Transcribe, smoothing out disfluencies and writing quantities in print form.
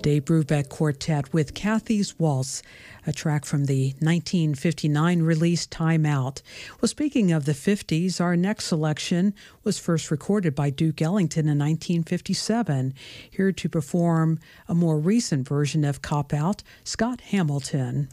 Dave Brubeck Quartet with Kathy's Waltz, a track from the 1959 release Time Out. Well, speaking of the 50s, our next selection was first recorded by Duke Ellington in 1957. Here to perform a more recent version of Cop Out, Scott Hamilton.